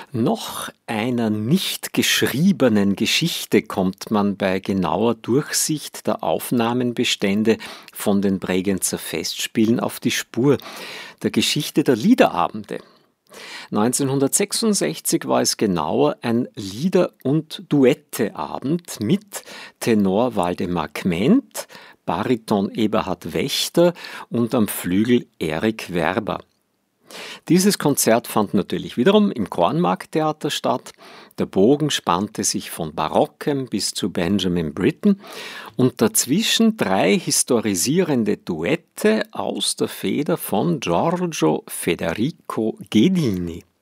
Noch einer nicht geschriebenen Geschichte kommt man bei genauer Durchsicht der Aufnahmenbestände von den Bregenzer Festspielen auf die Spur, der Geschichte der Liederabende. 1966 war es genauer ein Lieder- und Duetteabend mit Tenor Waldemar Kment, Bariton Eberhard Wächter und am Flügel Erik Werber. Dieses Konzert fand natürlich wiederum im Kornmarkt-Theater statt. Der Bogen spannte sich von Barockem bis zu Benjamin Britten und dazwischen 3 historisierende Duette aus der Feder von Giorgio Federico Ghedini.